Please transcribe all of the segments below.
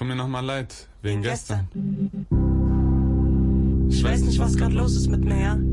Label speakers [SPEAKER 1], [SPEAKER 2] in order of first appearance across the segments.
[SPEAKER 1] Tu mir nochmal leid, wegen gestern.
[SPEAKER 2] Ich weiß nicht, was gerade los ist mit mir, ja?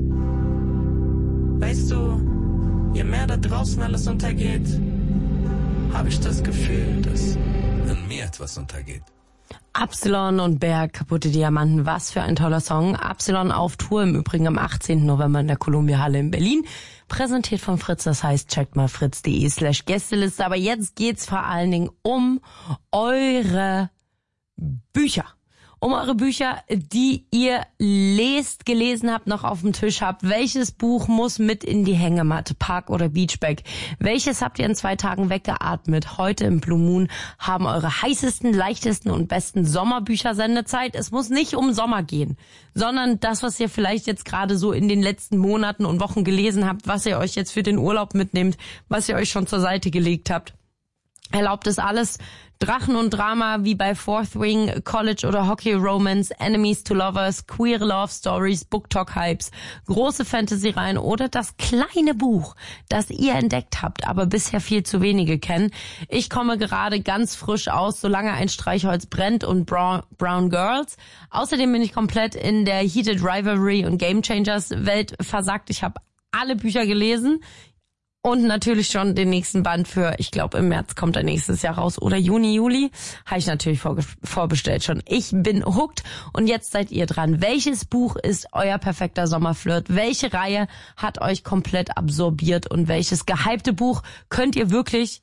[SPEAKER 2] Weißt du, je mehr da draußen alles untergeht, habe ich das Gefühl, dass in mir etwas untergeht.
[SPEAKER 3] Absilon und Berg, kaputte Diamanten, was für ein toller Song. Absilon auf Tour im Übrigen am 18. November in der Columbia Halle in Berlin. Präsentiert von Fritz, das heißt, checkt mal fritz.de/Gästeliste. Aber jetzt geht's vor allen Dingen um eure Bücher. Um eure Bücher, die ihr gelesen habt, noch auf dem Tisch habt. Welches Buch muss mit in die Hängematte, Park oder Beachbag? Welches habt ihr in 2 Tagen weggeatmet? Heute im Blue Moon haben eure heißesten, leichtesten und besten Sommerbücher Sendezeit. Es muss nicht um Sommer gehen, sondern das, was ihr vielleicht jetzt gerade so in den letzten Monaten und Wochen gelesen habt, was ihr euch jetzt für den Urlaub mitnehmt, was ihr euch schon zur Seite gelegt habt. Erlaubt es alles. Drachen und Drama wie bei Fourth Wing, College oder Hockey Romance, Enemies to Lovers, Queer Love Stories, Book Talk Hypes, große Fantasy-Reihen oder das kleine Buch, das ihr entdeckt habt, aber bisher viel zu wenige kennen. Ich komme gerade ganz frisch aus Solange ein Streichholz brennt und Brown Girls. Außerdem bin ich komplett in der Heated Rivalry und Game Changers Welt versackt. Ich habe alle Bücher gelesen. Und natürlich schon den nächsten Band für, ich glaube im März kommt er nächstes Jahr raus oder Juni, Juli. Habe ich natürlich vorbestellt schon. Ich bin hooked und jetzt seid ihr dran. Welches Buch ist euer perfekter Sommerflirt? Welche Reihe hat euch komplett absorbiert? Und welches gehypte Buch könnt ihr wirklich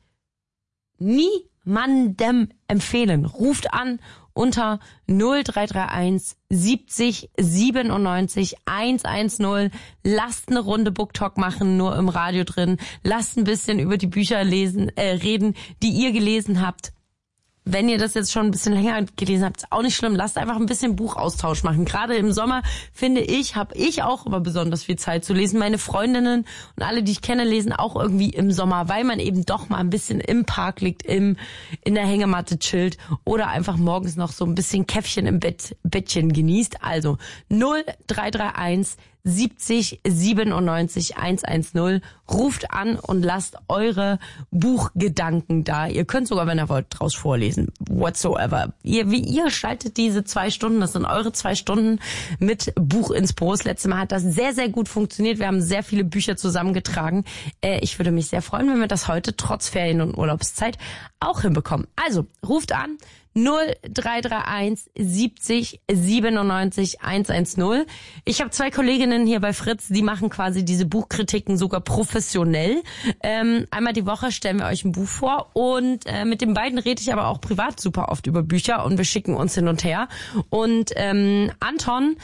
[SPEAKER 3] niemandem empfehlen? Ruft an unter 0331 70 97 110. Lasst eine Runde Booktalk machen, nur im Radio drin. Lasst ein bisschen über die Bücher reden, die ihr gelesen habt. Wenn ihr das jetzt schon ein bisschen länger gelesen habt, ist auch nicht schlimm. Lasst einfach ein bisschen Buchaustausch machen. Gerade im Sommer, finde ich, habe ich auch immer besonders viel Zeit zu lesen. Meine Freundinnen und alle, die ich kenne, lesen auch irgendwie im Sommer, weil man eben doch mal ein bisschen im Park liegt, in der Hängematte chillt oder einfach morgens noch so ein bisschen Käffchen im Bettchen genießt. Also 0331 70 97 110. Ruft an und lasst eure Buchgedanken da. Ihr könnt sogar, wenn ihr wollt, draus vorlesen. Whatsoever. Ihr schaltet diese 2 Stunden, das sind eure 2 Stunden mit Buch ins Post. Letztes Mal hat das sehr, sehr gut funktioniert. Wir haben sehr viele Bücher zusammengetragen. Ich würde mich sehr freuen, wenn wir das heute trotz Ferien- und Urlaubszeit auch hinbekommen. Also, ruft an. 0331 70 97 110. Ich habe 2 Kolleginnen hier bei Fritz, die machen quasi diese Buchkritiken sogar professionell. Einmal die Woche stellen wir euch ein Buch vor und mit den beiden rede ich aber auch privat super oft über Bücher und wir schicken uns hin und her. Und Anton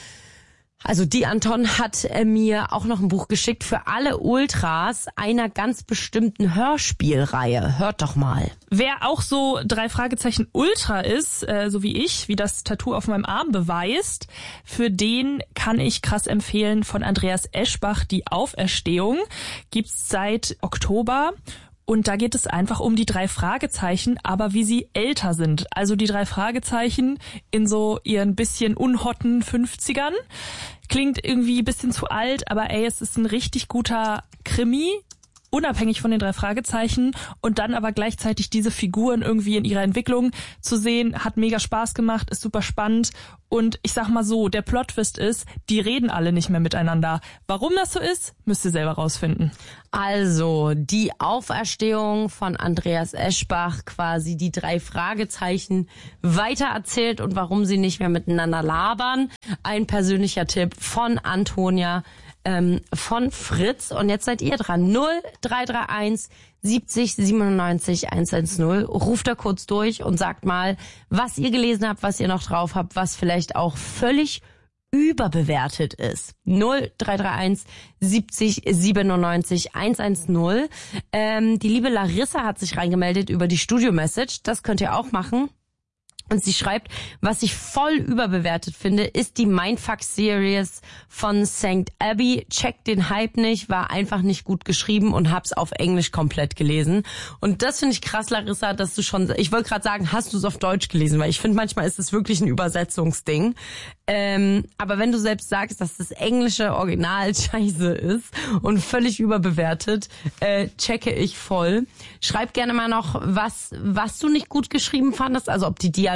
[SPEAKER 3] hat mir auch noch ein Buch geschickt für alle Ultras einer ganz bestimmten Hörspielreihe. Hört doch mal.
[SPEAKER 4] Wer auch so 3 Fragezeichen Ultra ist, so wie ich, wie das Tattoo auf meinem Arm beweist, für den kann ich krass empfehlen von Andreas Eschbach die Auferstehung. Gibt's seit Oktober. Und da geht es einfach um die 3 Fragezeichen, aber wie sie älter sind. Also die 3 Fragezeichen in so ihren bisschen unhotten 50ern. Klingt irgendwie ein bisschen zu alt, aber es ist ein richtig guter Krimi, unabhängig von den 3 Fragezeichen und dann aber gleichzeitig diese Figuren irgendwie in ihrer Entwicklung zu sehen, hat mega Spaß gemacht, ist super spannend und ich sag mal so, der Plot-Twist ist, die reden alle nicht mehr miteinander. Warum das so ist, müsst ihr selber rausfinden.
[SPEAKER 3] Also, die Auferstehung von Andreas Eschbach, quasi die 3 Fragezeichen weitererzählt und warum sie nicht mehr miteinander labern. Ein persönlicher Tipp von Antonia, von Fritz. Und jetzt seid ihr dran. 0331 70 97 110. Ruft da kurz durch und sagt mal, was ihr gelesen habt, was ihr noch drauf habt, was vielleicht auch völlig überbewertet ist. 0331 70 97 110. Die liebe Larissa hat sich reingemeldet über die Studio-Message. Das könnt ihr auch machen. Und sie schreibt, was ich voll überbewertet finde, ist die Mindfuck-Series von St. Abbey. Checkt den Hype nicht, war einfach nicht gut geschrieben und hab's auf Englisch komplett gelesen. Und das finde ich krass, Larissa, dass du schon, ich wollte gerade sagen, hast du es auf Deutsch gelesen? Weil ich finde, manchmal ist es wirklich ein Übersetzungsding. Aber wenn du selbst sagst, dass das englische Original scheiße ist und völlig überbewertet, checke ich voll. Schreib gerne mal noch, was du nicht gut geschrieben fandest, also ob die Dialoge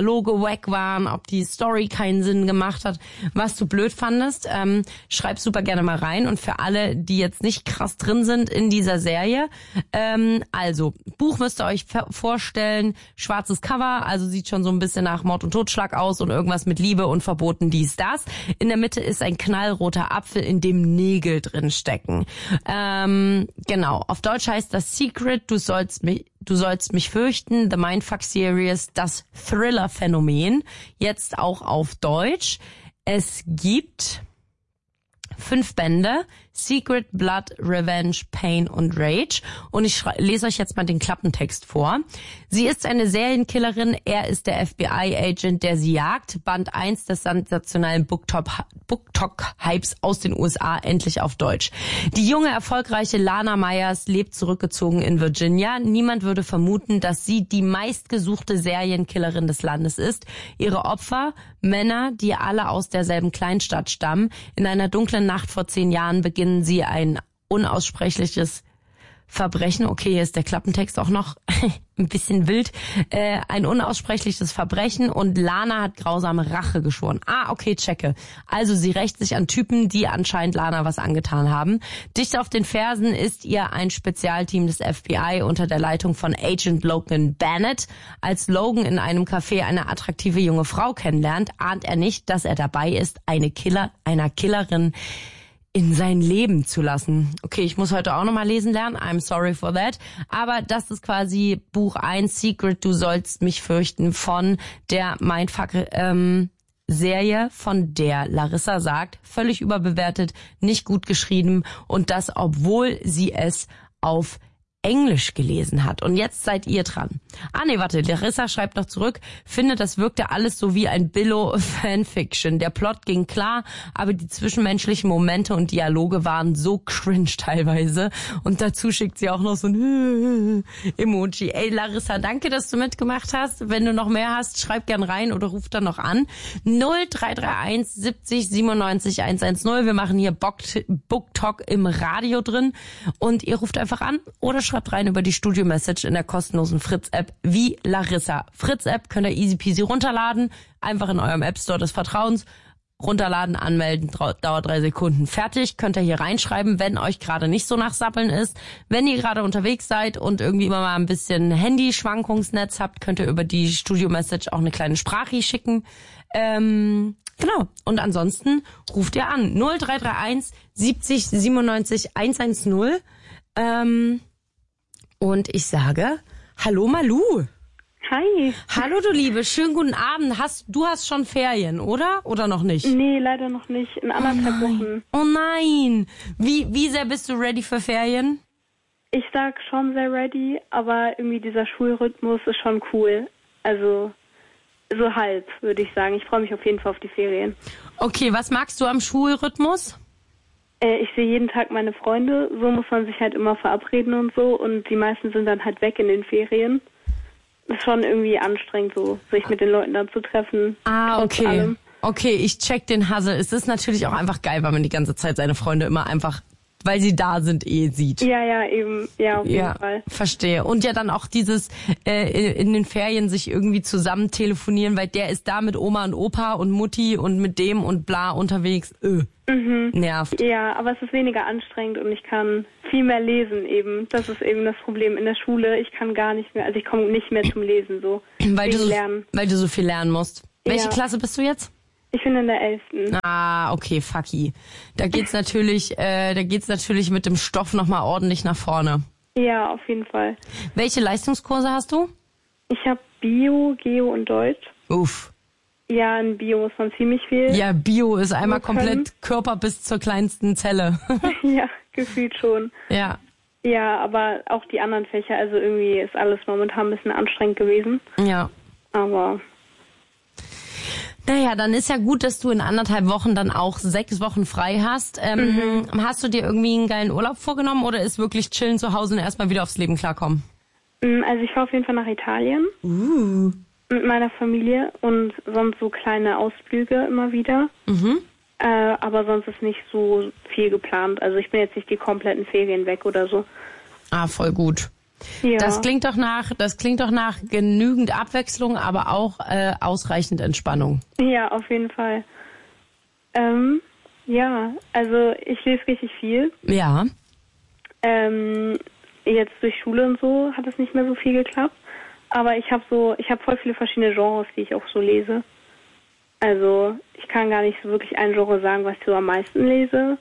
[SPEAKER 3] Dialoge wack waren, ob die Story keinen Sinn gemacht hat, was du blöd fandest. Schreib super gerne mal rein. Und für alle, die jetzt nicht krass drin sind in dieser Serie, also Buch müsst ihr euch vorstellen, schwarzes Cover, also sieht schon so ein bisschen nach Mord und Totschlag aus und irgendwas mit Liebe und Verboten, dies, das. In der Mitte ist ein knallroter Apfel, in dem Nägel drin stecken. Genau, auf Deutsch heißt das Secret, du sollst mich fürchten, The Mindfuck Series, das Thriller-Phänomen, jetzt auch auf Deutsch. Es gibt 5 Bände, Secret, Blood, Revenge, Pain und Rage. Und ich lese euch jetzt mal den Klappentext vor. Sie ist eine Serienkillerin, er ist der FBI-Agent, der sie jagt. Band 1 des sensationellen BookTok-Hypes aus den USA, endlich auf Deutsch. Die junge, erfolgreiche Lana Myers lebt zurückgezogen in Virginia. Niemand würde vermuten, dass sie die meistgesuchte Serienkillerin des Landes ist. Ihre Opfer, Männer, die alle aus derselben Kleinstadt stammen. In einer dunklen Nacht vor 10 Jahren beginnen sie ein unaussprechliches Verbrechen. Okay, hier ist der Klappentext auch noch ein bisschen wild. Ein unaussprechliches Verbrechen und Lana hat grausame Rache geschworen. Okay, checke. Also sie rächt sich an Typen, die anscheinend Lana was angetan haben. Dicht auf den Fersen ist ihr ein Spezialteam des FBI unter der Leitung von Agent Logan Bennett. Als Logan in einem Café eine attraktive junge Frau kennenlernt, ahnt er nicht, dass er dabei ist, einer Killerin in sein Leben zu lassen. Okay, ich muss heute auch nochmal lesen lernen. I'm sorry for that. Aber das ist quasi Buch 1, Secret, du sollst mich fürchten, von der Mindfuck-Serie, von der Larissa sagt, völlig überbewertet, nicht gut geschrieben und das, obwohl sie es auf Englisch gelesen hat. Und jetzt seid ihr dran. Larissa schreibt noch zurück, finde, das wirkte alles so wie ein Billo-Fanfiction. Der Plot ging klar, aber die zwischenmenschlichen Momente und Dialoge waren so cringe teilweise. Und dazu schickt sie auch noch so ein Emoji. Ey, Larissa, danke, dass du mitgemacht hast. Wenn du noch mehr hast, schreib gern rein oder ruf dann noch an. 0331 70 97 110. Wir machen hier BookTok im Radio drin. Und ihr ruft einfach an oder schreibt rein über die Studio-Message in der kostenlosen Fritz-App wie Larissa. Fritz-App könnt ihr easy peasy runterladen, einfach in eurem App-Store des Vertrauens, runterladen, anmelden, dauert 3 Sekunden. Fertig, könnt ihr hier reinschreiben, wenn euch gerade nicht so nach Sappeln ist. Wenn ihr gerade unterwegs seid und irgendwie immer mal ein bisschen Handy-Schwankungsnetz habt, könnt ihr über die Studio-Message auch eine kleine Sprache schicken. Genau. Und ansonsten ruft ihr an. 0331 70 97 110. Und ich sage, hallo Malu.
[SPEAKER 5] Hi.
[SPEAKER 3] Hallo du Liebe, schönen guten Abend. Du hast schon Ferien, oder? Oder noch nicht?
[SPEAKER 5] Nee, leider noch nicht. In 1,5 Wochen.
[SPEAKER 3] Oh nein. Wie sehr bist du ready für Ferien?
[SPEAKER 5] Ich sag schon sehr ready, aber irgendwie dieser Schulrhythmus ist schon cool. Also so halb, würde ich sagen. Ich freue mich auf jeden Fall auf die Ferien.
[SPEAKER 3] Okay, was magst du am Schulrhythmus?
[SPEAKER 5] Ich sehe jeden Tag meine Freunde, so muss man sich halt immer verabreden und so und die meisten sind dann halt weg in den Ferien. Das ist schon irgendwie anstrengend, so sich mit den Leuten dann zu treffen.
[SPEAKER 3] Okay.
[SPEAKER 5] Allem.
[SPEAKER 3] Okay, ich check den Hassel. Es ist natürlich auch einfach geil, weil man die ganze Zeit seine Freunde immer einfach, weil sie da sind, sieht.
[SPEAKER 5] Ja, eben. Ja, auf jeden Fall.
[SPEAKER 3] Verstehe. Und ja dann auch dieses in den Ferien sich irgendwie zusammen telefonieren, weil der ist da mit Oma und Opa und Mutti und mit dem und bla unterwegs. Nervt.
[SPEAKER 5] Ja, aber es ist weniger anstrengend und ich kann viel mehr lesen eben. Das ist eben das Problem in der Schule. Ich kann gar nicht mehr, also ich komme nicht mehr zum Lesen so.
[SPEAKER 3] Weil du so viel lernen musst. Welche Klasse bist du jetzt?
[SPEAKER 5] Ich bin in der 11.
[SPEAKER 3] Okay, fucky. Da geht's natürlich mit dem Stoff nochmal ordentlich nach vorne.
[SPEAKER 5] Ja, auf jeden Fall.
[SPEAKER 3] Welche Leistungskurse hast du?
[SPEAKER 5] Ich habe Bio, Geo und Deutsch.
[SPEAKER 3] Uff.
[SPEAKER 5] Ja, in Bio muss man ziemlich viel.
[SPEAKER 3] Ja, Bio ist einmal komplett Körper bis zur kleinsten Zelle.
[SPEAKER 5] Ja, gefühlt schon.
[SPEAKER 3] Ja.
[SPEAKER 5] Ja, aber auch die anderen Fächer, also irgendwie ist alles momentan ein bisschen anstrengend gewesen.
[SPEAKER 3] Ja.
[SPEAKER 5] Aber
[SPEAKER 3] naja, dann ist ja gut, dass du in 1,5 Wochen dann auch 6 Wochen frei hast. Hast du dir irgendwie einen geilen Urlaub vorgenommen oder ist wirklich chillen zu Hause und erstmal wieder aufs Leben klarkommen?
[SPEAKER 5] Also ich fahre auf jeden Fall nach Italien. Mit meiner Familie und sonst so kleine Ausflüge immer wieder. Aber sonst ist nicht so viel geplant. Also ich bin jetzt nicht die kompletten Ferien weg oder so.
[SPEAKER 3] Voll gut.
[SPEAKER 5] Ja.
[SPEAKER 3] Das klingt doch nach genügend Abwechslung, aber auch ausreichend Entspannung.
[SPEAKER 5] Ja, auf jeden Fall. Ja, also ich lese richtig viel.
[SPEAKER 3] Ja.
[SPEAKER 5] Jetzt durch Schule und so hat es nicht mehr so viel geklappt. Aber ich habe voll viele verschiedene Genres, die ich auch so lese. Also ich kann gar nicht so wirklich ein Genre sagen, was ich so am meisten lese.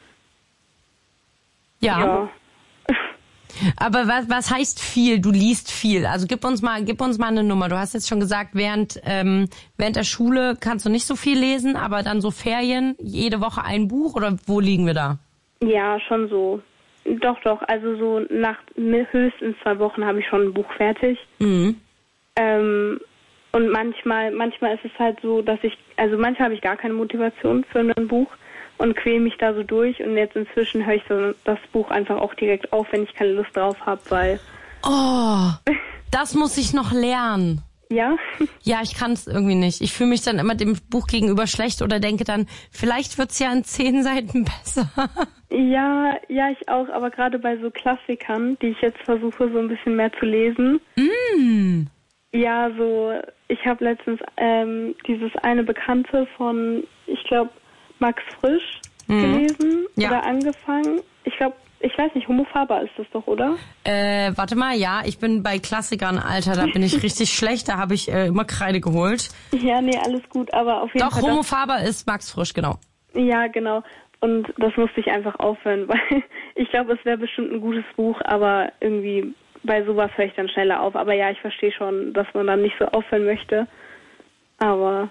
[SPEAKER 3] Ja. Aber was heißt viel? Du liest viel. Also gib uns mal eine Nummer. Du hast jetzt schon gesagt, während der Schule kannst du nicht so viel lesen, aber dann so Ferien, jede Woche ein Buch oder wo liegen wir da?
[SPEAKER 5] Ja, schon so. Doch. Also so nach höchstens 2 Wochen habe ich schon ein Buch fertig.
[SPEAKER 3] Mhm.
[SPEAKER 5] Und manchmal ist es halt so, dass manchmal habe ich gar keine Motivation für ein Buch und quäle mich da so durch. Und jetzt inzwischen höre ich so das Buch einfach auch direkt auf, wenn ich keine Lust drauf habe, weil...
[SPEAKER 3] Oh, das muss ich noch lernen.
[SPEAKER 5] Ja?
[SPEAKER 3] Ja, ich kann es irgendwie nicht. Ich fühle mich dann immer dem Buch gegenüber schlecht oder denke dann, vielleicht wird's ja in 10 Seiten besser.
[SPEAKER 5] Ja, ich auch. Aber gerade bei so Klassikern, die ich jetzt versuche, so ein bisschen mehr zu lesen.
[SPEAKER 3] Mm.
[SPEAKER 5] Ja, so, ich habe letztens dieses eine Bekannte von, ich glaube, Max Frisch gelesen oder angefangen. Ich weiß nicht, Homo Faber ist das doch, oder?
[SPEAKER 3] Warte mal, ja, ich bin bei Klassikern, Alter, da bin ich richtig schlecht, da habe ich immer Kreide geholt.
[SPEAKER 5] Ja, nee, alles gut, aber auf jeden Fall...
[SPEAKER 3] Doch, Homo Faber ist Max Frisch, genau.
[SPEAKER 5] Ja, genau. Und das musste ich einfach aufhören, weil ich glaube, es wäre bestimmt ein gutes Buch, aber irgendwie bei sowas höre ich dann schneller auf. Aber ja, ich verstehe schon, dass man dann nicht so aufhören möchte. Aber...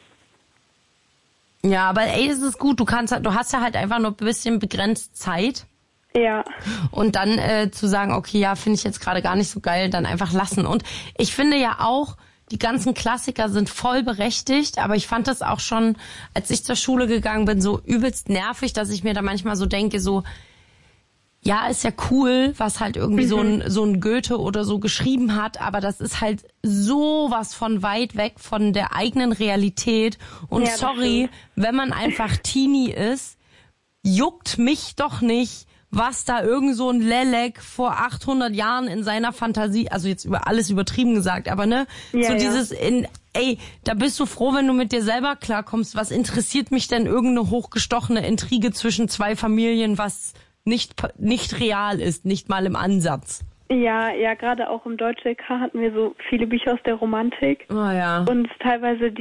[SPEAKER 3] Ja, aber ey, das ist gut. Du hast ja halt einfach nur ein bisschen begrenzt Zeit.
[SPEAKER 5] Ja.
[SPEAKER 3] Und dann zu sagen, okay, ja, finde ich jetzt gerade gar nicht so geil, dann einfach lassen. Und ich finde ja auch, die ganzen Klassiker sind voll berechtigt, aber ich fand das auch schon, als ich zur Schule gegangen bin, so übelst nervig, dass ich mir da manchmal so denke, so, ja, ist ja cool, was halt irgendwie so ein Goethe oder so geschrieben hat, aber das ist halt sowas von weit weg von der eigenen Realität. Und
[SPEAKER 5] ja,
[SPEAKER 3] sorry, wenn man einfach Teenie ist, juckt mich doch nicht, was da irgend so ein Lelek vor 800 Jahren in seiner Fantasie, also jetzt über alles übertrieben gesagt, aber ne,
[SPEAKER 5] ja,
[SPEAKER 3] so dieses da bist du froh, wenn du mit dir selber klarkommst. Was interessiert mich denn irgendeine hochgestochene Intrige zwischen 2 Familien, was nicht real ist, nicht mal im Ansatz.
[SPEAKER 5] Ja, gerade auch im Deutsch-LK hatten wir so viele Bücher aus der Romantik.
[SPEAKER 3] Oh ja.
[SPEAKER 5] Und teilweise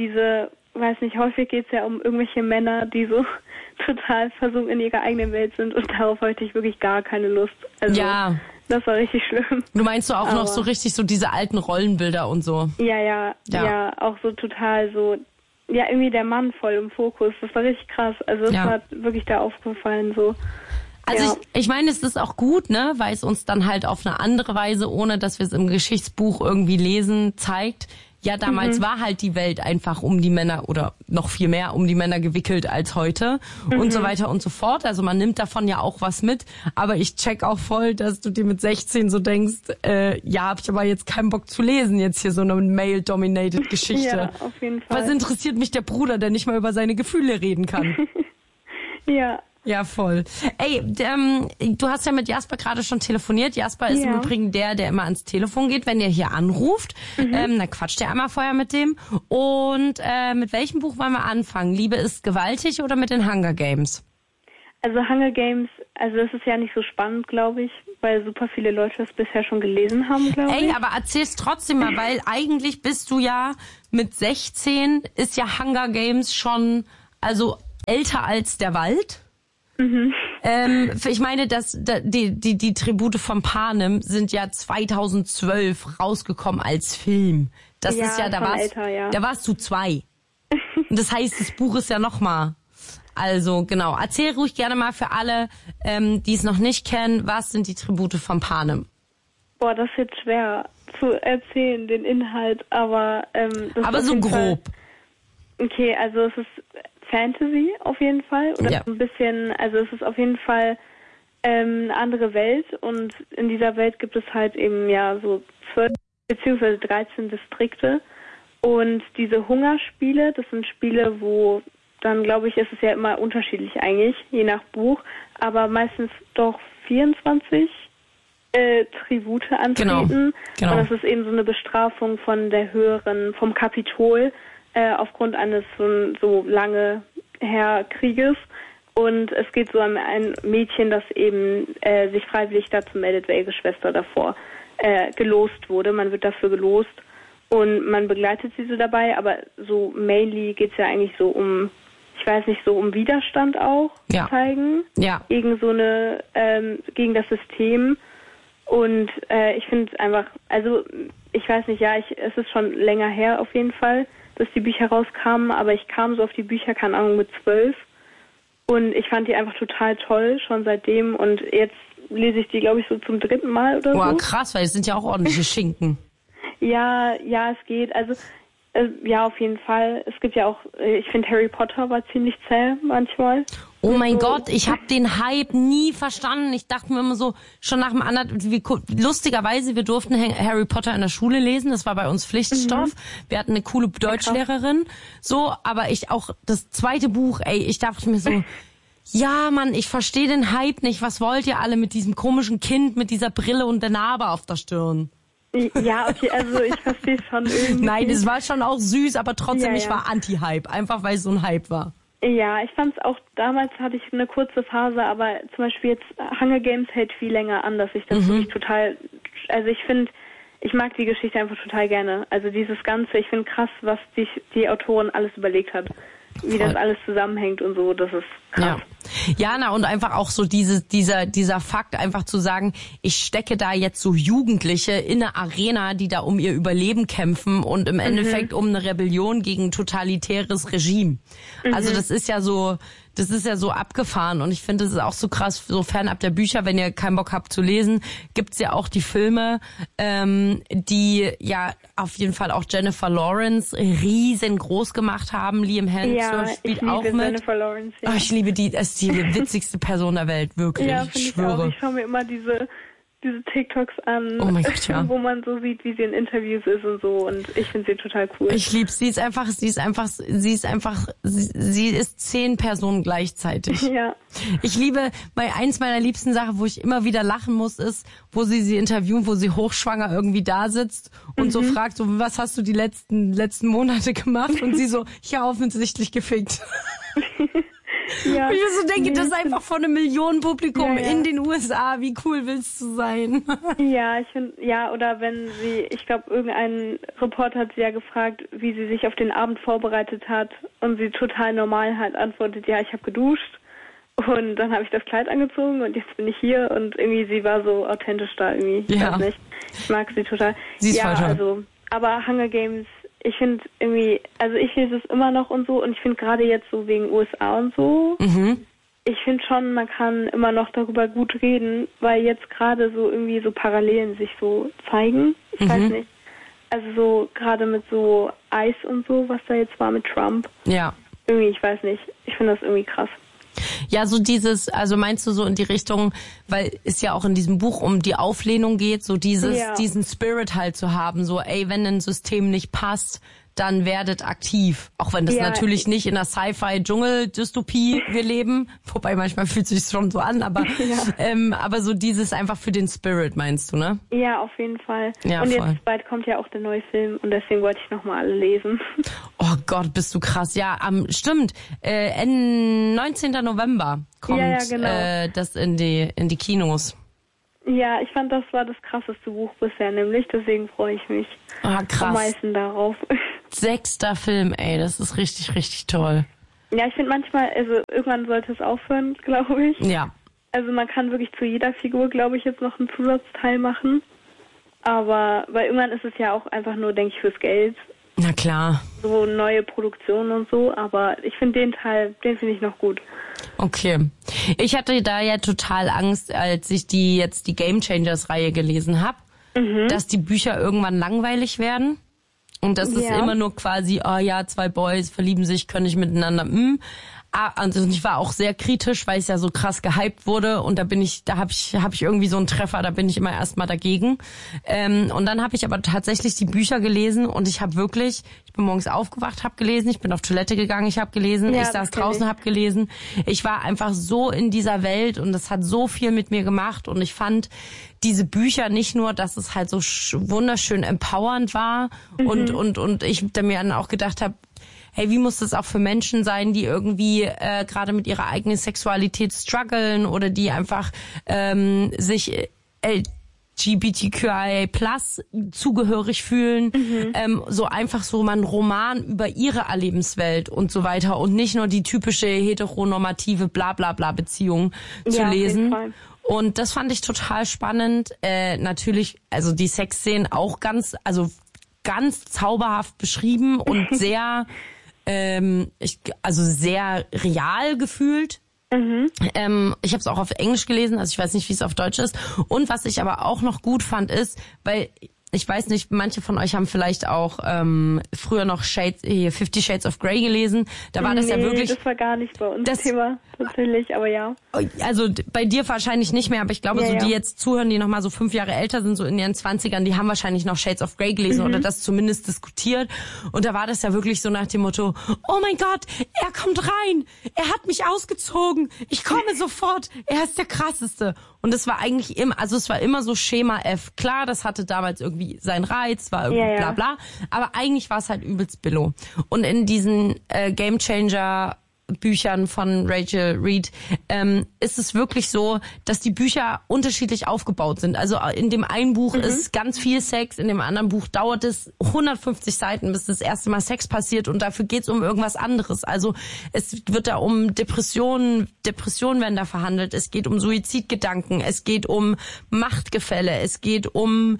[SPEAKER 5] häufig geht es ja um irgendwelche Männer, die so total versunken in ihrer eigenen Welt sind und darauf hatte ich wirklich gar keine Lust. Also,
[SPEAKER 3] ja.
[SPEAKER 5] Das war richtig schlimm.
[SPEAKER 3] Du meinst so auch noch so richtig so diese alten Rollenbilder und so.
[SPEAKER 5] Ja, auch so total so, ja, irgendwie der Mann voll im Fokus. Das war richtig krass. Also es war wirklich da aufgefallen so.
[SPEAKER 3] Also ich meine, es ist auch gut, ne, weil es uns dann halt auf eine andere Weise, ohne dass wir es im Geschichtsbuch irgendwie lesen, zeigt. Ja, damals war halt die Welt einfach um die Männer oder noch viel mehr um die Männer gewickelt als heute und so weiter und so fort. Also man nimmt davon ja auch was mit. Aber ich check auch voll, dass du dir mit 16 so denkst, hab ich aber jetzt keinen Bock zu lesen, jetzt hier so eine male-dominated Geschichte.
[SPEAKER 5] Ja, auf jeden Fall.
[SPEAKER 3] Was interessiert mich der Bruder, der nicht mal über seine Gefühle reden kann?
[SPEAKER 5] Ja.
[SPEAKER 3] Ja, voll. Ey, du hast ja mit Jasper gerade schon telefoniert. Jasper ist im Übrigen der immer ans Telefon geht, wenn ihr hier anruft. Dann quatscht ihr einmal vorher mit dem. Und mit welchem Buch wollen wir anfangen? Liebe ist gewaltig oder mit den Hunger Games?
[SPEAKER 5] Also Hunger Games, also das ist ja nicht so spannend, glaube ich, weil super viele Leute das bisher schon gelesen haben, glaube ich.
[SPEAKER 3] Ey, aber erzähl's trotzdem mal, weil eigentlich bist du ja mit 16, ist ja Hunger Games schon, also älter als der Wald. Ich meine, die Tribute von Panem sind ja 2012 rausgekommen als Film. Das ist ja, da warst du 2. Und das heißt, das Buch ist ja nochmal. Also genau, erzähl ruhig gerne mal für alle, die es noch nicht kennen, was sind die Tribute von Panem?
[SPEAKER 5] Boah, das ist jetzt schwer zu erzählen, den Inhalt, aber...
[SPEAKER 3] aber so grob.
[SPEAKER 5] Okay, also es ist Fantasy auf jeden Fall. Oder ein bisschen, also es ist auf jeden Fall eine andere Welt und in dieser Welt gibt es halt eben so 12 bzw. 13 Distrikte und diese Hungerspiele, das sind Spiele, wo dann, glaube ich, ist es ja immer unterschiedlich eigentlich, je nach Buch, aber meistens doch 24 Tribute antreten.
[SPEAKER 3] Genau.
[SPEAKER 5] Und das ist eben so eine Bestrafung von der vom Kapitol aufgrund eines so lange her Krieges. Und es geht so um ein Mädchen, das eben sich freiwillig dazu meldet, weil ihre Schwester davor gelost wurde. Man wird dafür gelost und man begleitet sie so dabei, aber so mainly geht's ja eigentlich so um, ich weiß nicht, so um Widerstand auch zu zeigen gegen so eine, gegen das System. Und ich finde einfach, also ich weiß nicht, es ist schon länger her auf jeden Fall, dass die Bücher rauskamen, aber ich kam so auf die Bücher, keine Ahnung, mit 12 und ich fand die einfach total toll, schon seitdem, und jetzt lese ich die, glaube ich, so zum 3. Mal oder so.
[SPEAKER 3] Boah, krass, weil es sind ja auch ordentliche Schinken.
[SPEAKER 5] Ja, es geht. Also, ja, auf jeden Fall. Es gibt ja auch, ich finde Harry Potter war ziemlich zäh manchmal.
[SPEAKER 3] Oh mein Gott, ich habe den Hype nie verstanden. Ich dachte mir immer so, schon nach dem anderen, lustigerweise, wir durften Harry Potter in der Schule lesen, das war bei uns Pflichtstoff. Wir hatten eine coole Deutschlehrerin, so, aber ich auch, das zweite Buch, ich dachte mir so, ja, Mann, ich verstehe den Hype nicht. Was wollt ihr alle mit diesem komischen Kind, mit dieser Brille und der Narbe auf der Stirn?
[SPEAKER 5] Ja, okay, also ich verstehe es schon irgendwie.
[SPEAKER 3] Nein, es war schon auch süß, aber trotzdem, ich war Anti-Hype, einfach weil es so ein Hype war.
[SPEAKER 5] Ja, ich fand es auch, damals hatte ich eine kurze Phase, aber zum Beispiel jetzt Hunger Games hält viel länger an, dass ich das wirklich total, also ich mag die Geschichte einfach total gerne. Also dieses Ganze, ich finde krass, was die Autorin alles überlegt hat. Wie das alles zusammenhängt und so, das ist krass.
[SPEAKER 3] Ja, und einfach auch so dieser Fakt, einfach zu sagen, ich stecke da jetzt so Jugendliche in eine Arena, die da um ihr Überleben kämpfen und im Endeffekt um eine Rebellion gegen totalitäres Regime. Also das ist ja so abgefahren, und ich finde, das ist auch so krass, so fernab der Bücher, wenn ihr keinen Bock habt zu lesen, gibt's ja auch die Filme, die ja auf jeden Fall auch Jennifer Lawrence riesengroß gemacht haben. Liam Hemsworth spielt auch mit.
[SPEAKER 5] Jennifer Lawrence, ja.
[SPEAKER 3] Oh, ich liebe die, ist die witzigste Person der Welt, wirklich.
[SPEAKER 5] Ja, finde ich auch. Ich schaue mir immer diese TikToks an,
[SPEAKER 3] oh mein Gott,
[SPEAKER 5] wo man so sieht, wie sie in Interviews ist und so, und ich finde sie total cool.
[SPEAKER 3] Ich liebe sie. Sie ist 10 Personen gleichzeitig.
[SPEAKER 5] Ja.
[SPEAKER 3] Ich liebe, eins meiner liebsten Sachen, wo ich immer wieder lachen muss, ist, wo sie interviewen, wo sie hochschwanger irgendwie da sitzt und so fragt, so, was hast du die letzten Monate gemacht? Und sie so, ja, offensichtlich gefickt.
[SPEAKER 5] Ja.
[SPEAKER 3] Und ich so denke, das ist einfach von einem Millionenpublikum in den USA. Wie cool willst du sein?
[SPEAKER 5] Ja, ich finde, oder wenn ich glaube, irgendein Reporter hat sie ja gefragt, wie sie sich auf den Abend vorbereitet hat, und sie total normal halt antwortet, ja, ich habe geduscht und dann habe ich das Kleid angezogen und jetzt bin ich hier, und irgendwie sie war so authentisch da irgendwie. Ich weiß nicht. Ich mag sie total.
[SPEAKER 3] Sie ist voll toll.
[SPEAKER 5] Also, aber Hunger Games, ich finde irgendwie, also ich lese es immer noch und so, und ich finde gerade jetzt so wegen USA und so, ich finde schon, man kann immer noch darüber gut reden, weil jetzt gerade so irgendwie so Parallelen sich so zeigen. Ich weiß nicht. Also so gerade mit so ICE und so, was da jetzt war mit Trump.
[SPEAKER 3] Ja.
[SPEAKER 5] Irgendwie, ich weiß nicht. Ich finde das irgendwie krass.
[SPEAKER 3] Ja, so also meinst du so in die Richtung, weil es ja auch in diesem Buch um die Auflehnung geht, so diesen Spirit halt zu haben, so, wenn ein System nicht passt, dann werdet aktiv. Auch wenn das natürlich nicht in einer Sci-Fi-Dschungel-Dystopie wir leben, wobei manchmal fühlt es sich schon so an, aber aber so dieses einfach für den Spirit, meinst du, ne?
[SPEAKER 5] Ja, auf jeden Fall.
[SPEAKER 3] Ja,
[SPEAKER 5] und
[SPEAKER 3] voll.
[SPEAKER 5] Jetzt bald kommt ja auch der neue Film, und deswegen wollte ich nochmal alle lesen.
[SPEAKER 3] Oh Gott, bist du krass. Ja, stimmt. 19. November kommt das in die Kinos.
[SPEAKER 5] Ja, ich fand, das war das krasseste Buch bisher, nämlich. Deswegen freue ich mich am meisten darauf.
[SPEAKER 3] 6. Film, das ist richtig, richtig toll.
[SPEAKER 5] Ja, ich finde manchmal, also irgendwann sollte es aufhören, glaube ich.
[SPEAKER 3] Ja.
[SPEAKER 5] Also man kann wirklich zu jeder Figur, glaube ich, jetzt noch einen Zusatzteil machen. Aber, weil irgendwann ist es ja auch einfach nur, denke ich, fürs Geld.
[SPEAKER 3] Na klar.
[SPEAKER 5] So neue Produktionen und so, aber ich finde den Teil, den finde ich noch gut.
[SPEAKER 3] Okay. Ich hatte da ja total Angst, als ich die Game Changers Reihe gelesen habe, dass die Bücher irgendwann langweilig werden. Und das ist immer nur quasi, 2 Boys verlieben sich, können nicht miteinander. Also ich war auch sehr kritisch, weil es ja so krass gehypt wurde und da habe ich irgendwie so einen Treffer, da bin ich immer erstmal dagegen. Und dann habe ich aber tatsächlich die Bücher gelesen und ich bin morgens aufgewacht, habe gelesen, ich bin auf Toilette gegangen, ich habe gelesen, ich saß draußen, habe gelesen. Ich war einfach so in dieser Welt und das hat so viel mit mir gemacht und ich fand diese Bücher nicht nur, dass es halt so wunderschön empowernd war und ich mir dann auch gedacht habe, hey, wie muss das auch für Menschen sein, die irgendwie gerade mit ihrer eigenen Sexualität strugglen oder die einfach sich LGBTQIA+ zugehörig fühlen, so einfach so mal einen Roman über ihre Lebenswelt und so weiter und nicht nur die typische heteronormative Bla-Bla-Bla Beziehung zu lesen. Und das fand ich total spannend. Natürlich, also die Sexszenen auch ganz zauberhaft beschrieben und sehr sehr real gefühlt. Ich habe es auch auf Englisch gelesen, also ich weiß nicht, wie es auf Deutsch ist. Und was ich aber auch noch gut fand ist, weil ich weiß nicht, manche von euch haben vielleicht auch früher noch 50 Shades of Grey gelesen. Da war das ja wirklich...
[SPEAKER 5] das war gar nicht bei uns das Thema, natürlich, aber ja.
[SPEAKER 3] Also bei dir wahrscheinlich nicht mehr, aber ich glaube, die jetzt zuhören, die noch mal so 5 Jahre älter sind, so in ihren 20ern, die haben wahrscheinlich noch Shades of Grey gelesen oder das zumindest diskutiert. Und da war das ja wirklich so nach dem Motto, oh mein Gott, er kommt rein, er hat mich ausgezogen, ich komme sofort, er ist der Krasseste. Und es war eigentlich es war immer so Schema F. Klar, das hatte damals irgendwie seinen Reiz, war irgendwie bla bla, aber eigentlich war es halt übelst billo. Und in diesen Game Changer Büchern von Rachel Reed ist es wirklich so, dass die Bücher unterschiedlich aufgebaut sind. Also in dem einen Buch ist ganz viel Sex, in dem anderen Buch dauert es 150 Seiten, bis das erste Mal Sex passiert und dafür geht es um irgendwas anderes. Also es wird da um Depressionen werden da verhandelt, es geht um Suizidgedanken, es geht um Machtgefälle, es geht um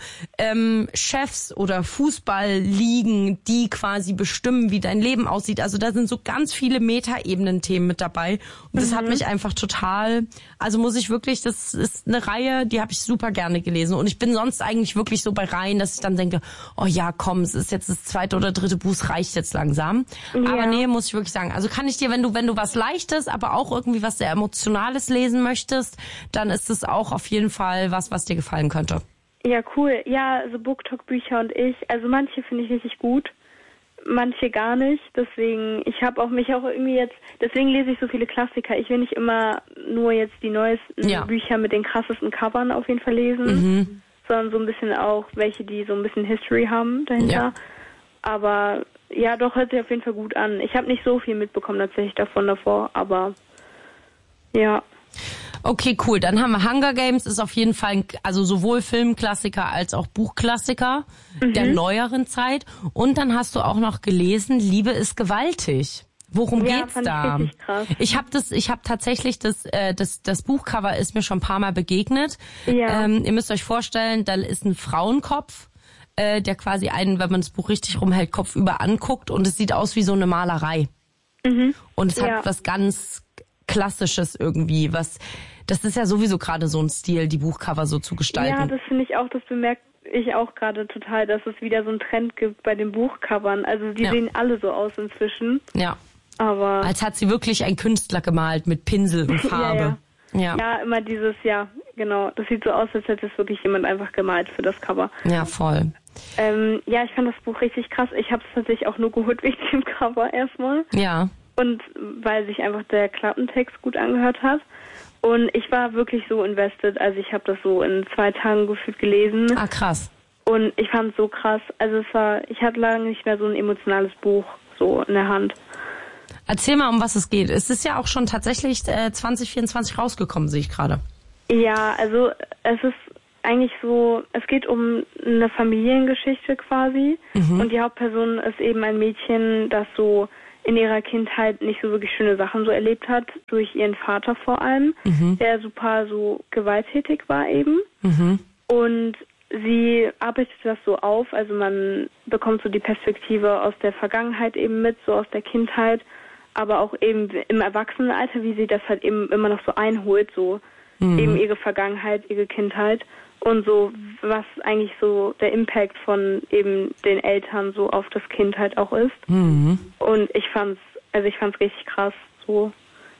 [SPEAKER 3] Chefs oder Fußballligen, die quasi bestimmen, wie dein Leben aussieht. Also da sind so ganz viele Metaebenen Themen mit dabei. Und das hat mich einfach total, also muss ich wirklich, das ist eine Reihe, die habe ich super gerne gelesen. Und ich bin sonst eigentlich wirklich so bei Reihen, dass ich dann denke, oh ja, komm, es ist jetzt das 2. oder 3. Buch, es reicht jetzt langsam. Ja. Aber nee, muss ich wirklich sagen. Also kann ich dir, wenn du was Leichtes, aber auch irgendwie was sehr Emotionales lesen möchtest, dann ist es auch auf jeden Fall was dir gefallen könnte.
[SPEAKER 5] Ja, cool. Ja, so BookTok-Bücher und also manche finde ich richtig gut. Manche gar nicht, deswegen, ich habe auch mich auch irgendwie deswegen lese ich so viele Klassiker. Ich will nicht immer nur jetzt die neuesten Bücher mit den krassesten Covern auf jeden Fall lesen, sondern so ein bisschen auch welche, die so ein bisschen History haben dahinter. Ja. Aber ja, doch, hört sich auf jeden Fall gut an. Ich habe nicht so viel mitbekommen tatsächlich davor, aber ja.
[SPEAKER 3] Okay, cool. Dann haben wir Hunger Games, ist auf jeden Fall also sowohl Filmklassiker als auch Buchklassiker der neueren Zeit. Und dann hast du auch noch gelesen, Liebe ist gewaltig. Worum geht's da? Ich habe tatsächlich das Buchcover ist mir schon ein paar Mal begegnet. Ja. Ihr müsst euch vorstellen, da ist ein Frauenkopf, der quasi einen, wenn man das Buch richtig rumhält, kopfüber anguckt und es sieht aus wie so eine Malerei. Und es hat was ganz Klassisches irgendwie, das ist ja sowieso gerade so ein Stil, die Buchcover so zu gestalten.
[SPEAKER 5] Ja, das finde ich auch, das bemerke ich auch gerade total, dass es wieder so einen Trend gibt bei den Buchcovern. Also die sehen alle so aus inzwischen. Ja. Aber
[SPEAKER 3] als hat sie wirklich ein Künstler gemalt mit Pinsel und Farbe.
[SPEAKER 5] Ja, immer dieses, genau. Das sieht so aus, als hätte es wirklich jemand einfach gemalt für das Cover.
[SPEAKER 3] Ja, voll.
[SPEAKER 5] Ja, ich fand das Buch richtig krass. Ich habe es tatsächlich auch nur geholt wegen dem Cover erstmal. Ja. Und weil sich einfach der Klappentext gut angehört hat. Und ich war wirklich so invested. Also ich habe das so in 2 Tagen gefühlt gelesen.
[SPEAKER 3] Ah, krass.
[SPEAKER 5] Und ich fand es so krass. Also ich hatte lange nicht mehr so ein emotionales Buch so in der Hand.
[SPEAKER 3] Erzähl mal, um was es geht. Es ist ja auch schon tatsächlich 2024 rausgekommen, sehe ich gerade.
[SPEAKER 5] Ja, also es ist eigentlich so, es geht um eine Familiengeschichte quasi. Und die Hauptperson ist eben ein Mädchen, das so in ihrer Kindheit nicht so wirklich schöne Sachen so erlebt hat, durch ihren Vater vor allem, der super so gewalttätig war eben. Und sie arbeitet das so auf, also man bekommt so die Perspektive aus der Vergangenheit eben mit, so aus der Kindheit, aber auch eben im Erwachsenenalter, wie sie das halt eben immer noch so einholt, so eben ihre Vergangenheit, ihre Kindheit und so, was eigentlich so der Impact von eben den Eltern so auf das Kind halt auch ist. Und ich fand's richtig krass, so.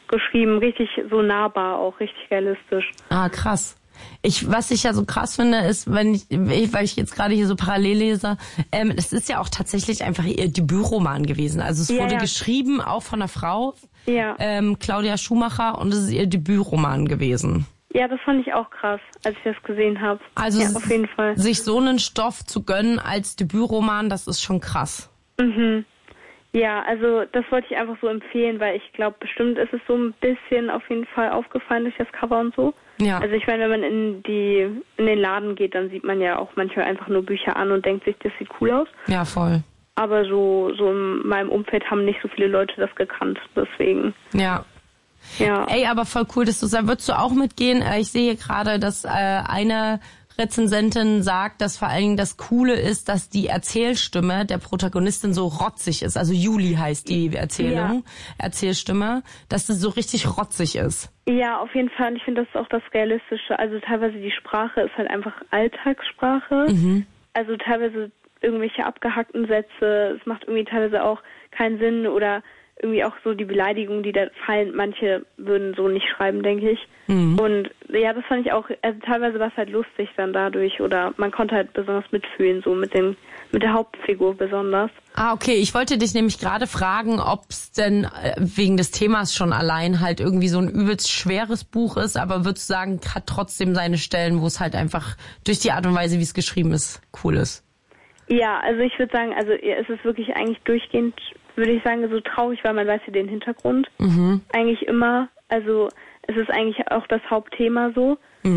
[SPEAKER 5] geschrieben, richtig so nahbar, auch richtig realistisch.
[SPEAKER 3] Ah, krass. Was ich ja so krass finde, ist, weil ich jetzt gerade hier so parallel lese, es ist ja auch tatsächlich einfach ihr Debütroman gewesen. Also es wurde geschrieben, auch von einer Frau, Claudia Schumacher, und es ist ihr Debütroman gewesen.
[SPEAKER 5] Ja, das fand ich auch krass, als ich das gesehen habe.
[SPEAKER 3] Also
[SPEAKER 5] ja, auf jeden Fall.
[SPEAKER 3] Sich so einen Stoff zu gönnen als Debütroman, das ist schon krass.
[SPEAKER 5] Mhm. Ja, also das wollte ich einfach so empfehlen, weil ich glaube, bestimmt ist es so ein bisschen auf jeden Fall aufgefallen durch das Cover und so.
[SPEAKER 3] Ja.
[SPEAKER 5] Also ich meine, wenn man in den Laden geht, dann sieht man ja auch manchmal einfach nur Bücher an und denkt sich, das sieht cool aus.
[SPEAKER 3] Ja, voll.
[SPEAKER 5] Aber so in meinem Umfeld haben nicht so viele Leute das gekannt, deswegen.
[SPEAKER 3] Ja. Ey, aber voll cool, dass du sagst, würdest du auch mitgehen? Ich sehe gerade, dass eine Rezensentin sagt, dass vor allen Dingen das Coole ist, dass die Erzählstimme der Protagonistin so rotzig ist. Also Juli heißt die Erzählstimme, dass das so richtig rotzig ist.
[SPEAKER 5] Ja, auf jeden Fall. Und ich finde, das ist auch das Realistische. Also teilweise die Sprache ist halt einfach Alltagssprache. Mhm. Also teilweise irgendwelche abgehackten Sätze. Es macht irgendwie teilweise auch keinen Sinn oder irgendwie auch so die Beleidigungen, die da fallen. Manche würden so nicht schreiben, denke ich. Mhm. Und ja, das fand ich auch, also teilweise war es halt lustig dann dadurch oder man konnte halt besonders mitfühlen, so mit der Hauptfigur besonders.
[SPEAKER 3] Ah, okay. Ich wollte dich nämlich gerade fragen, ob es denn wegen des Themas schon allein halt irgendwie so ein übelst schweres Buch ist, aber würdest du sagen, hat trotzdem seine Stellen, wo es halt einfach durch die Art und Weise, wie es geschrieben ist, cool ist?
[SPEAKER 5] Ja, also ich würde sagen, also es ist wirklich eigentlich durchgehend, würde ich sagen, so traurig, weil man weiß ja den Hintergrund. Mhm. Eigentlich immer, also es ist eigentlich auch das Hauptthema so,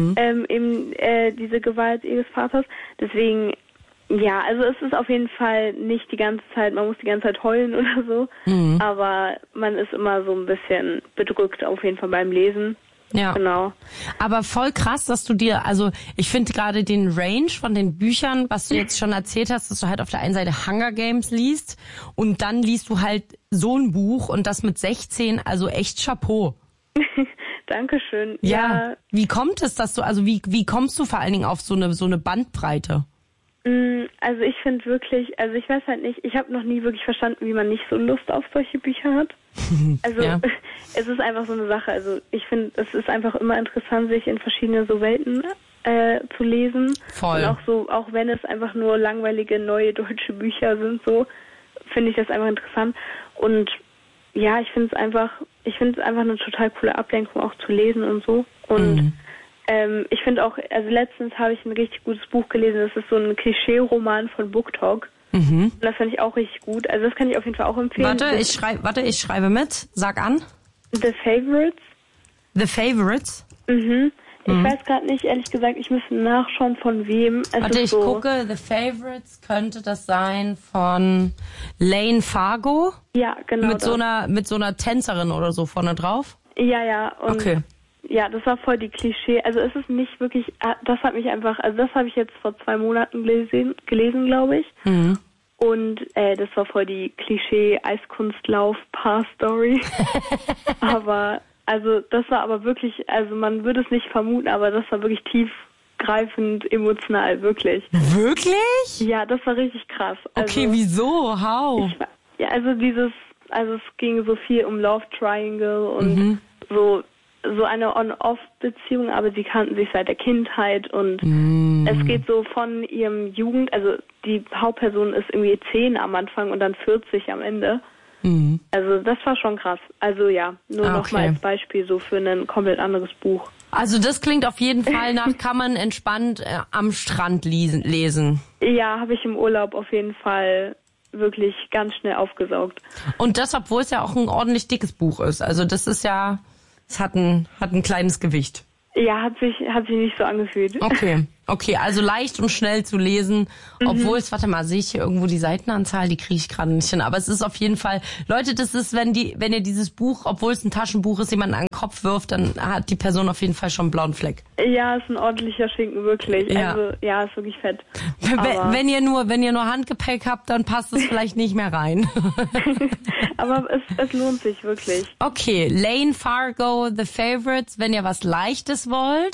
[SPEAKER 5] eben diese Gewalt ihres Vaters. Deswegen, ja, also es ist auf jeden Fall nicht die ganze Zeit, man muss die ganze Zeit heulen oder so, aber man ist immer so ein bisschen bedrückt auf jeden Fall beim Lesen.
[SPEAKER 3] Ja, genau. Aber voll krass, dass du dir, also ich finde gerade den Range von den Büchern, was du jetzt schon erzählt hast, dass du halt auf der einen Seite Hunger Games liest und dann liest du halt so ein Buch und das mit 16, also echt Chapeau.
[SPEAKER 5] Dankeschön.
[SPEAKER 3] Ja. Wie kommt es, dass du, also wie kommst du vor allen Dingen auf so eine Bandbreite?
[SPEAKER 5] Also ich finde wirklich, also ich weiß halt nicht, ich habe noch nie wirklich verstanden, wie man nicht so Lust auf solche Bücher hat. Also es ist einfach so eine Sache, also ich finde, es ist einfach immer interessant, sich in verschiedene so Welten zu lesen.
[SPEAKER 3] Voll.
[SPEAKER 5] Und auch so, auch wenn es einfach nur langweilige neue deutsche Bücher sind, so finde ich das einfach interessant. Und ja, ich finde es einfach eine total coole Ablenkung auch zu lesen und so. Und ich finde auch, also letztens habe ich ein richtig gutes Buch gelesen, das ist so ein Klischee-Roman von BookTok. Mhm. Und das fand ich auch richtig gut. Also das kann ich auf jeden Fall auch empfehlen.
[SPEAKER 3] Warte, ich schreibe mit. Sag an.
[SPEAKER 5] The Favorites.
[SPEAKER 3] The Favorites?
[SPEAKER 5] Mhm. Ich weiß gerade nicht, ehrlich gesagt, ich müsste nachschauen, von wem.
[SPEAKER 3] Warte, ich gucke, The Favorites könnte das sein von Lane Fargo?
[SPEAKER 5] Ja, genau.
[SPEAKER 3] Mit so einer Tänzerin oder so vorne drauf?
[SPEAKER 5] Ja. Und
[SPEAKER 3] okay.
[SPEAKER 5] Ja, das war voll die Klischee. Also es ist nicht wirklich, das hat mich einfach, also das habe ich jetzt vor 2 Monaten gelesen, glaube ich. Mhm. Und das war voll die Klischee-Eiskunstlauf-Paar-Story. Aber, also das war aber wirklich, also man würde es nicht vermuten, aber das war wirklich tiefgreifend emotional, wirklich.
[SPEAKER 3] Wirklich?
[SPEAKER 5] Ja, das war richtig krass. Also,
[SPEAKER 3] okay, wieso? How?
[SPEAKER 5] Also es ging so viel um Love Triangle und so eine On-Off-Beziehung, aber sie kannten sich seit der Kindheit und es geht so von ihrem also die Hauptperson ist irgendwie 10 am Anfang und dann 40 am Ende. Mhm. Also das war schon krass. Also ja, nur nochmal als Beispiel so für ein komplett anderes Buch.
[SPEAKER 3] Also das klingt auf jeden Fall nach, kann man entspannt am Strand lesen.
[SPEAKER 5] Ja, habe ich im Urlaub auf jeden Fall wirklich ganz schnell aufgesaugt.
[SPEAKER 3] Und das, obwohl es ja auch ein ordentlich dickes Buch ist. Also das ist ja... Es hat ein kleines Gewicht.
[SPEAKER 5] Ja, hat sich nicht so angefühlt.
[SPEAKER 3] Okay, also leicht und schnell zu lesen, obwohl es, warte mal, sehe ich hier irgendwo die Seitenanzahl, die kriege ich gerade nicht hin, aber es ist auf jeden Fall, Leute, das ist, wenn ihr dieses Buch, obwohl es ein Taschenbuch ist, jemanden an den Kopf wirft, dann hat die Person auf jeden Fall schon einen blauen Fleck.
[SPEAKER 5] Ja, ist ein ordentlicher Schinken, wirklich. Ja. Also, ja, ist wirklich fett.
[SPEAKER 3] Wenn ihr nur Handgepäck habt, dann passt es vielleicht nicht mehr rein.
[SPEAKER 5] Aber es lohnt sich wirklich.
[SPEAKER 3] Okay, Lane Fargo, The Favorites, wenn ihr was Leichtes wollt,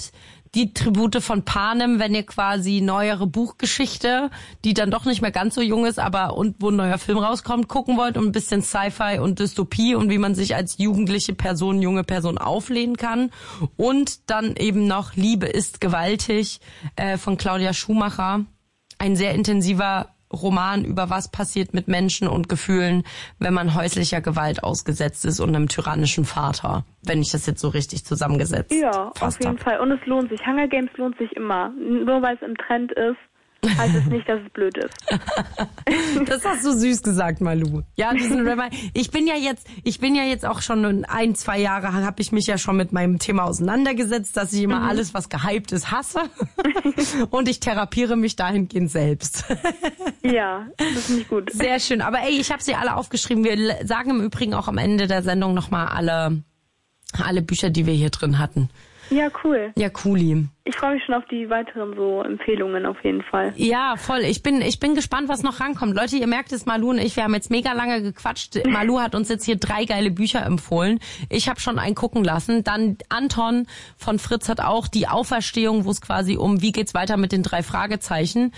[SPEAKER 3] die Tribute von Panem, wenn ihr quasi neuere Buchgeschichte, die dann doch nicht mehr ganz so jung ist, aber und wo ein neuer Film rauskommt, gucken wollt und ein bisschen Sci-Fi und Dystopie und wie man sich als jugendliche Person, junge Person auflehnen kann. Und dann eben noch Liebe ist gewaltig von Claudia Schumacher. Ein sehr intensiver Roman über was passiert mit Menschen und Gefühlen, wenn man häuslicher Gewalt ausgesetzt ist und einem tyrannischen Vater. Wenn ich das jetzt so richtig zusammengesetzt
[SPEAKER 5] Ja, auf jeden Fall. Und es lohnt sich. Hunger Games lohnt sich immer. Nur weil es im Trend ist, heißt es nicht, dass es blöd ist.
[SPEAKER 3] Das hast du süß gesagt, Malu. Ja, ich bin ja jetzt auch schon 1-2 Jahre habe ich mich ja schon mit meinem Thema auseinandergesetzt, dass ich immer alles, was gehypt ist, hasse. Und ich therapiere mich dahingehend selbst.
[SPEAKER 5] Ja, das ist nicht gut.
[SPEAKER 3] Sehr schön. Aber ich habe sie alle aufgeschrieben. Wir sagen im Übrigen auch am Ende der Sendung nochmal alle Bücher, die wir hier drin hatten.
[SPEAKER 5] Ja, cool.
[SPEAKER 3] Ja, cooli.
[SPEAKER 5] Ich freue mich schon auf die weiteren so Empfehlungen auf jeden Fall.
[SPEAKER 3] Ja, voll. Ich bin gespannt, was noch rankommt. Leute, ihr merkt es, Malu und ich, wir haben jetzt mega lange gequatscht. Malu hat uns jetzt hier 3 geile Bücher empfohlen. Ich habe schon einen gucken lassen. Dann Anton von Fritz hat auch die Auferstehung, wo es quasi um wie geht's weiter mit den 3 Fragezeichen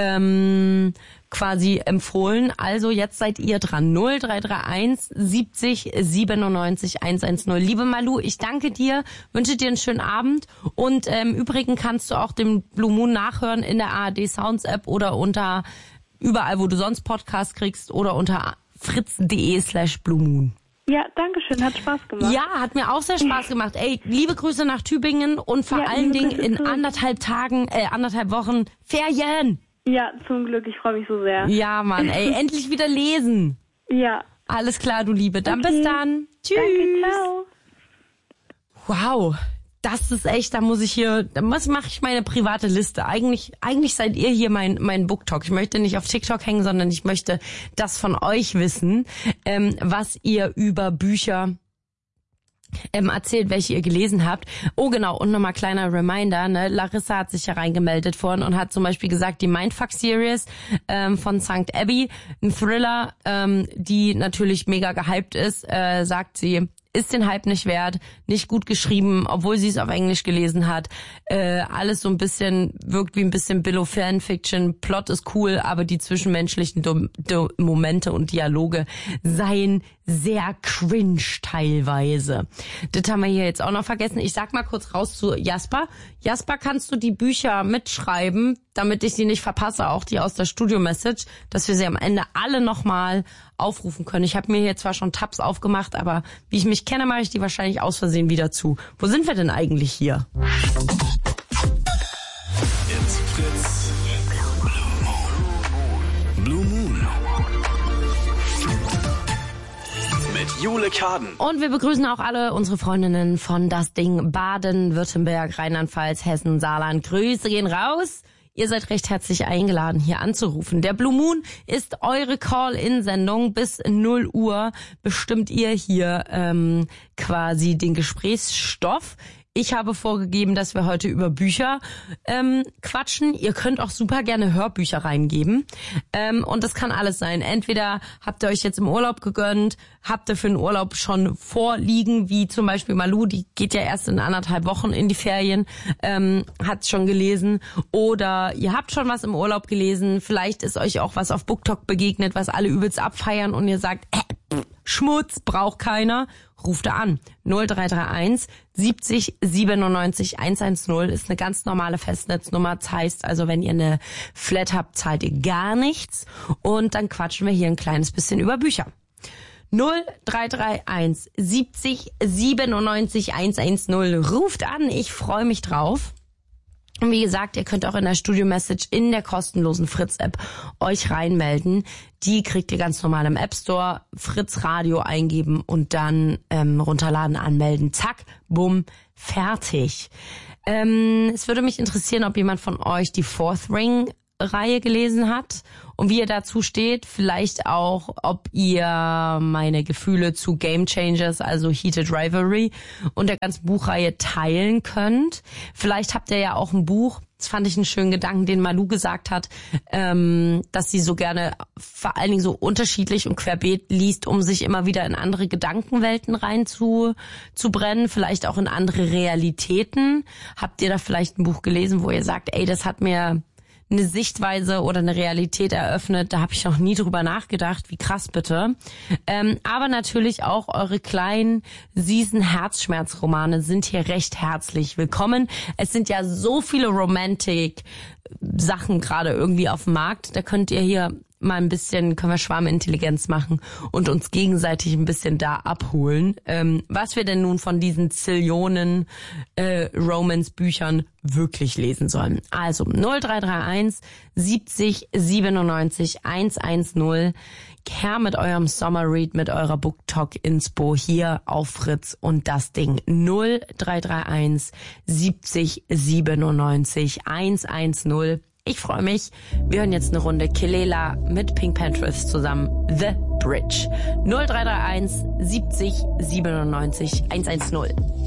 [SPEAKER 3] quasi empfohlen. Also jetzt seid ihr dran. 0331 70 97 110. Liebe Malu, ich danke dir, wünsche dir einen schönen Abend und übrigens kannst du auch den Blue Moon nachhören in der ARD Sounds App oder unter überall, wo du sonst Podcasts kriegst oder unter fritz.de/Blue Moon.
[SPEAKER 5] Ja, danke schön, hat Spaß gemacht.
[SPEAKER 3] Ja, hat mir auch sehr Spaß gemacht. Ey, liebe Grüße nach Tübingen und vor allen Dingen in anderthalb Wochen Ferien.
[SPEAKER 5] Ja, zum Glück, ich freue mich so sehr.
[SPEAKER 3] Ja, Mann, ey, endlich wieder lesen.
[SPEAKER 5] Ja.
[SPEAKER 3] Alles klar, du Liebe. Dann bis dann. Tschüss.
[SPEAKER 5] Danke, ciao.
[SPEAKER 3] Wow, das ist echt, da mache ich meine private Liste. Eigentlich seid ihr hier mein BookTalk. Ich möchte nicht auf TikTok hängen, sondern ich möchte das von euch wissen, was ihr über Bücher erzählt, welche ihr gelesen habt. Oh genau, und nochmal kleiner Reminder, ne? Larissa hat sich ja reingemeldet vorhin und hat zum Beispiel gesagt, die Mindfuck-Series von St. Abbey, ein Thriller, die natürlich mega gehypt ist, sagt sie, ist den Hype nicht wert, nicht gut geschrieben, obwohl sie es auf Englisch gelesen hat. Alles so ein bisschen, wirkt wie ein bisschen Billow-Fanfiction. Plot ist cool, aber die zwischenmenschlichen Momente und Dialoge seien sehr cringe teilweise. Das haben wir hier jetzt auch noch vergessen. Ich sag mal kurz raus zu Jasper. Jasper, kannst du die Bücher mitschreiben, damit ich sie nicht verpasse, auch die aus der Studio-Message, dass wir sie am Ende alle nochmal aufrufen können. Ich habe mir hier zwar schon Tabs aufgemacht, aber wie ich mich kenne, mache ich die wahrscheinlich aus Versehen wieder zu. Wo sind wir denn eigentlich hier?
[SPEAKER 2] It's Fritz. Blue Moon. Mit Jule Kaden.
[SPEAKER 3] Und wir begrüßen auch alle unsere Freundinnen von Das Ding Baden-Württemberg, Rheinland-Pfalz, Hessen, Saarland. Grüße gehen raus. Ihr seid recht herzlich eingeladen, hier anzurufen. Der Blue Moon ist eure Call-In-Sendung. Bis 0 Uhr bestimmt ihr hier quasi den Gesprächsstoff. Ich habe vorgegeben, dass wir heute über Bücher quatschen. Ihr könnt auch super gerne Hörbücher reingeben. Und das kann alles sein. Entweder habt ihr euch jetzt im Urlaub gegönnt, habt ihr für den Urlaub schon vorliegen, wie zum Beispiel Malu, die geht ja erst in 1,5 Wochen in die Ferien, hat schon gelesen. Oder ihr habt schon was im Urlaub gelesen. Vielleicht ist euch auch was auf BookTok begegnet, was alle übelst abfeiern und ihr sagt, Schmutz, braucht keiner. Ruft er an. 0331 70 97 110 ist eine ganz normale Festnetznummer. Das heißt also, wenn ihr eine Flat habt, zahlt ihr gar nichts. Und dann quatschen wir hier ein kleines bisschen über Bücher. 0331 70 97 110. Ruft an, ich freue mich drauf. Und wie gesagt, ihr könnt auch in der Studio-Message in der kostenlosen Fritz-App euch reinmelden. Die kriegt ihr ganz normal im App Store, Fritz Radio eingeben und dann runterladen, anmelden. Zack, bumm, fertig. Es würde mich interessieren, ob jemand von euch die Fourth Ring Reihe gelesen hat und wie ihr dazu steht. Vielleicht auch, ob ihr meine Gefühle zu Game Changers, also Heated Rivalry und der ganzen Buchreihe teilen könnt. Vielleicht habt ihr ja auch ein Buch, das fand ich einen schönen Gedanken, den Malou gesagt hat, dass sie so gerne vor allen Dingen so unterschiedlich und querbeet liest, um sich immer wieder in andere Gedankenwelten rein zu brennen, vielleicht auch in andere Realitäten. Habt ihr da vielleicht ein Buch gelesen, wo ihr sagt, ey, das hat mir eine Sichtweise oder eine Realität eröffnet, da habe ich noch nie drüber nachgedacht, wie krass bitte. Aber natürlich auch eure kleinen, süßen Herzschmerzromane sind hier recht herzlich willkommen. Es sind ja so viele Romantic-Sachen gerade irgendwie auf dem Markt, da könnt ihr hier mal ein bisschen, können wir Schwarmintelligenz machen und uns gegenseitig ein bisschen da abholen, was wir denn nun von diesen Zillionen Romance-Büchern wirklich lesen sollen. Also 0331 70 97 110. Her mit eurem Sommerread, mit eurer BookTok-Inspo hier auf Fritz und das Ding 0331 70 97 110. Ich freue mich. Wir hören jetzt eine Runde Kelela mit Pink Panthers zusammen. The Bridge. 0331 70 97 110.